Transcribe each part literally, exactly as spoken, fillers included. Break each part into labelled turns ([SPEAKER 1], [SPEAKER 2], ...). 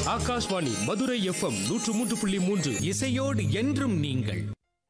[SPEAKER 1] Akashvani Madurai FM நூற்று மூன்று புள்ளி மூன்று
[SPEAKER 2] இசையோடு என்றும் நீங்கள்.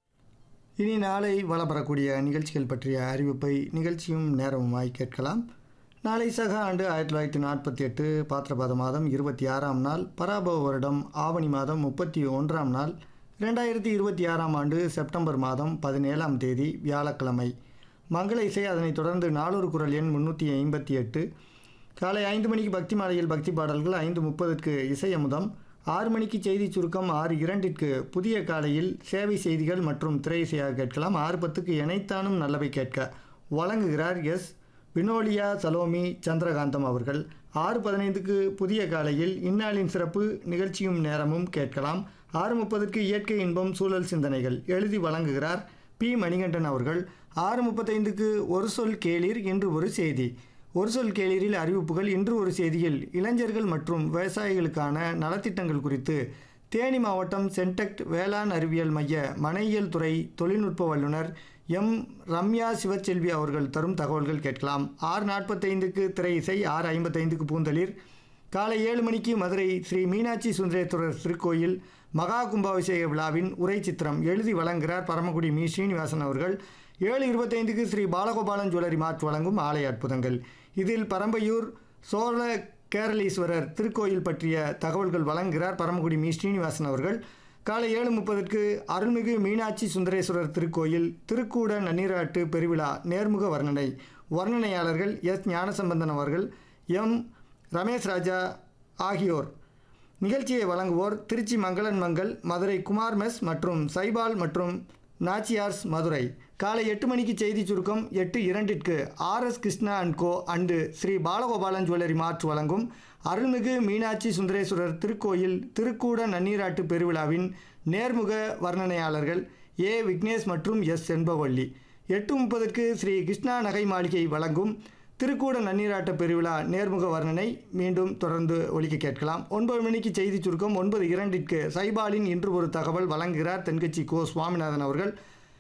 [SPEAKER 3] இனி நாளை வளப்பெறக்கூடிய நிகழ்ச்சிகள் பற்றிய அறிவிப்பை நிகழ்ச்சியும் நேரமுமாய் கேட்கலாம். நாளை சக ஆண்டு ஆயிரத்தி தொள்ளாயிரத்தி நாற்பத்தி எட்டு பாத்திரபாத மாதம் இருபத்தி ஆறாம் நாள், பராபவ வருடம் ஆவணி மாதம் முப்பத்தி ஒன்றாம் நாள், இரண்டாயிரத்தி இருபத்தி ஆறாம் ஆண்டு செப்டம்பர் மாதம் பதினேழாம் தேதி வியாழக்கிழமை. மங்கள இசை, அதனைத் தொடர்ந்து நாளொரு குரல் எண் முன்னூற்றி ஐம்பத்தி எட்டு. காலை ஐந்து மணிக்கு பக்தி மாலையில் பக்தி பாடல்கள், ஐந்து முப்பதுக்கு இசை அமுதம், ஆறு மணிக்கு செய்தி சுருக்கம், ஆறு இரண்டிற்கு புதிய காலையில் சேவை செய்திகள் மற்றும் திரை இசையாக கேட்கலாம். ஆறு பத்துக்கு இணைத்தானும் நல்லவை கேட்க வழங்குகிறார் எஸ் வினோலியா சலோமி சந்திரகாந்தம் அவர்கள். ஆறு பதினைந்துக்கு புதிய காலையில் இந்நாளின் சிறப்பு நிகழ்ச்சியும் நேரமும் கேட்கலாம். ஆறு முப்பதுக்கு இயற்கை இன்பம் சூழல் சிந்தனைகள் எழுதி வழங்குகிறார் பி மணிகண்டன் அவர்கள். ஆறு முப்பத்தைந்துக்கு ஒரு சொல் கேளீர், இன்று ஒரு செய்தி. ஒரு சொல் கேளீரில் அறிவிப்புகள். இன்று ஒரு செய்தியில் இளைஞர்கள் மற்றும் விவசாயிகளுக்கான நலத்திட்டங்கள் குறித்து தேனி மாவட்டம் சென்டெக்ட் வேளாண் அறிவியல் மைய மனையியல் துறை தொழில்நுட்ப வல்லுநர் எம் ரம்யா சிவச்செல்வி அவர்கள் தரும் தகவல்கள் கேட்கலாம். ஆறு நாற்பத்தைந்துக்கு திரை இசை, ஆறு ஐம்பத்தைந்துக்கு பூந்தளிர். காலை ஏழு மணிக்கு மதுரை ஸ்ரீ மீனாட்சி சுந்தரேஸ்வரர் திருக்கோயில் மகா கும்பாபிஷேக விழாவின் உரை சித்திரம் எழுதி வழங்குகிறார் பரமக்குடி மீ ஸ்ரீனிவாசன் அவர்கள். ஏழு இருபத்தைந்துக்கு ஸ்ரீ பாலகோபாலன் ஜுவல்லரி மார்ட் வழங்கும் ஆலய அற்புதங்கள். இதில் பரம்பையூர் சோழ கேரளீஸ்வரர் திருக்கோயில் பற்றிய தகவல்கள் வழங்குகிறார் பரமக்குடி மீ ஸ்ரீனிவாசன் அவர்கள். காலை ஏழு முப்பதுக்கு அருள்மிகு மீனாட்சி சுந்தரேஸ்வரர் திருக்கோயில் திருக்கூட நன்னீராட்டு பெருவிழா நேர்முக வர்ணனை. வர்ணனையாளர்கள் எஸ் ஞானசம்பந்தன் அவர்கள், எம் ரமேஷ் ராஜா ஆகியோர். நிகழ்ச்சியை வழங்குவோர் திருச்சி மங்களன் மங்கள், மதுரை குமார் மெஸ் மற்றும் சைபால் மற்றும் நாச்சியார்ஸ் மதுரை. காலை எட்டு மணிக்கு செய்தி சுருக்கம், எட்டு இரண்டிற்கு R S Krishna and go and Sri Balagopalan jewellery மார்ட் வழங்கும் அருள்மிகு மீனாட்சி சுந்தரேஸ்வரர் திருக்கோயில் திருக்கூட நன்னீராட்டு பெருவிழாவின் நேர்முக வர்ணனையாளர்கள் ஏ விக்னேஷ் மற்றும் எஸ் செண்பவள்ளி. எட்டு முப்பதுக்கு ஸ்ரீ கிருஷ்ணா நகை மாளிகை வழங்கும் திருக்கூட நன்னீராட்ட பெருவிழா நேர்முக வர்ணனை மீண்டும் தொடர்ந்து ஒலிக்க கேட்கலாம். ஒன்பது மணிக்கு செய்தி சுருக்கம், ஒன்பது இரண்டிற்கு சைபாலின் இன்று ஒரு தகவல் வழங்குகிறார் தென்கட்சி கோ சுவாமிநாதன் அவர்கள்.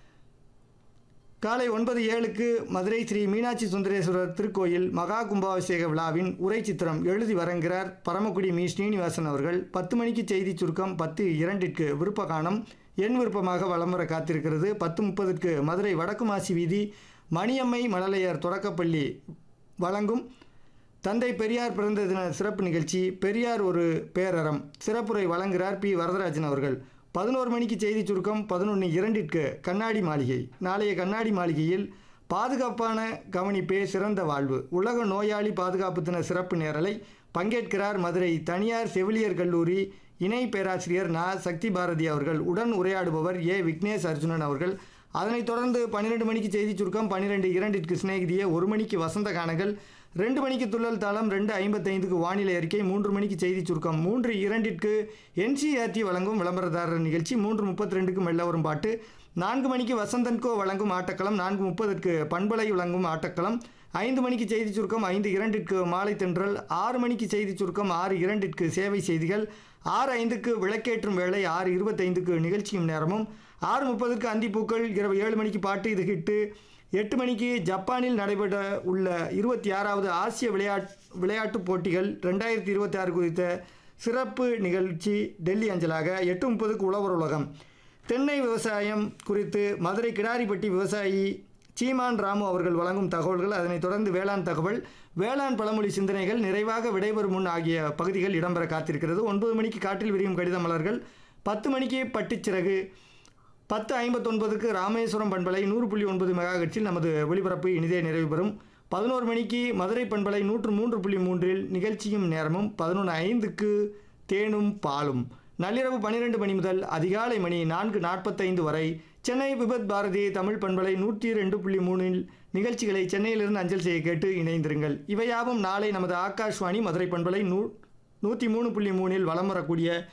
[SPEAKER 3] காலை ஒன்பது ஏழுக்கு மதுரை ஸ்ரீ மீனாட்சி சுந்தரேஸ்வரர் திருக்கோயில் மகா கும்பாபிஷேக விழாவின் உரை சித்திரம் எழுதி வழங்குகிறார் பரமக்குடி மீ ஸ்ரீனிவாசன் அவர்கள். பத்து மணிக்கு செய்தி சுருக்கம், பத்து இரண்டிற்கு விருப்ப காணம் என் விருப்பமாக வலம் வர காத்திருக்கிறது. பத்து முப்பதுக்கு மதுரை வடக்கு மாசி வீதி மணியம்மை மழலையர் தொடக்கப்பள்ளி வழங்கும் தந்தை பெரியார் பிறந்த தின சிறப்பு நிகழ்ச்சி பெரியார் ஒரு பேரறம். சிறப்புரை வழங்குகிறார் பி வரதராஜன் அவர்கள். பதினோரு மணிக்கு செய்தி சுருக்கம், பதினொன்று இரண்டிற்கு கண்ணாடி மாளிகை. நாளைய கண்ணாடி மாளிகையில் பாதுகாப்பான கவனிப்பே சிறந்த வாழ்வு உலக நோயாளி பாதுகாப்பு தின சிறப்பு நேரலை. பங்கேற்கிறார் மதுரை தனியார் செவிலியர் கல்லூரி இணை பேராசிரியர் நா சக்தி பாரதி அவர்கள். உடன் உரையாடுபவர் ஏ விக்னேஷ் அர்ஜுனன் அவர்கள். அதனைத் தொடர்ந்து பன்னிரெண்டு மணிக்கு செய்தி சுருக்கம், பன்னிரெண்டு இரண்டிற்கு சிநேகிதியே, ஒரு மணிக்கு வசந்த கானங்கள், ரெண்டு மணிக்கு துள்ளல் தாளம், ரெண்டு ஐம்பத்தைந்துக்கு வானிலை அறிக்கை, மூன்று மணிக்கு செய்தி சுருக்கம், மூன்று இரண்டிற்கு என்சிஆர்டி வழங்கும் விளம்பரதாரர் நிகழ்ச்சி, மூன்று முப்பத்தி ரெண்டுக்கு மெல்ல வரும் பாட்டு, நான்கு மணிக்கு வசந்தன்கோ வழங்கும் ஆட்டக்களம், நான்கு முப்பதுக்கு பண்பலை வழங்கும் ஆட்டக்களம், ஐந்து மணிக்கு செய்தி சுருக்கம், ஐந்து இரண்டிற்கு மாலை தென்றல், ஆறு மணிக்கு செய்தி சுருக்கம், ஆறு இரண்டிற்கு சேவை செய்திகள், ஆறு ஐந்துக்கு விளக்கேற்றும் வேளை, ஆறு இருபத்தைந்துக்கு நிகழ்ச்சியும் நேரமும், ஆறு முப்பதுக்கு அந்திப்பூக்கள், இரவு ஏழு மணிக்கு பாட்டு இது ஹிட்டு, எட்டு மணிக்கு ஜப்பானில் நடைபெற உள்ள இருபத்தி ஆறாவது ஆசிய விளையாட் விளையாட்டுப் போட்டிகள் ரெண்டாயிரத்தி இருபத்தி ஆறு குறித்த சிறப்பு நிகழ்ச்சி டெல்லி அஞ்சலாக. எட்டு முப்பதுக்கு உழவர் உலகம், தென்னை விவசாயம் குறித்து மதுரை கிடாரிப்பட்டி விவசாயி சீமான் ராமு அவர்கள் வழங்கும் தகவல்கள். அதனைத் தொடர்ந்து வேளாண் தகவல், வேளாண் பழமொழி சிந்தனைகள், நிறைவாக விடைபெறும் முன் ஆகிய பகுதிகள் இடம்பெற காத்திருக்கிறது. ஒன்பது மணிக்கு காற்றில் விரியும் கடித மலர்கள், பத்து மணிக்கு பட்டுச்சிறகு, பத்து ஐம்பத்தொன்பதுக்கு ராமேஸ்வரம் பண்பலை நூறு புள்ளி ஒன்பது மெகாஹெர்ட்ஸில் நமது ஒளிபரப்பு இனிதே நிறைவு பெறும். பதினோரு மணிக்கு மதுரை பண்பலை நூற்று மூன்று புள்ளி மூன்றில் நிகழ்ச்சியும் நேரமும், பதினொன்று ஐந்துக்கு தேனும் பாலும். நள்ளிரவு பன்னிரெண்டு மணி முதல் அதிகாலை மணி நான்கு நாற்பத்தைந்து வரை சென்னை விபத் பாரதி தமிழ் பண்பலை நூற்றி ரெண்டு புள்ளி மூணில் நிகழ்ச்சிகளை சென்னையிலிருந்து அஞ்சல் செய்ய கேட்டு இணைந்திருங்கள். இவையாவும் நாளை நமது ஆகாஷ்வாணி மதுரை பண்பலை நூ நூற்றி மூணு புள்ளி மூணில் வலம் வரக்கூடிய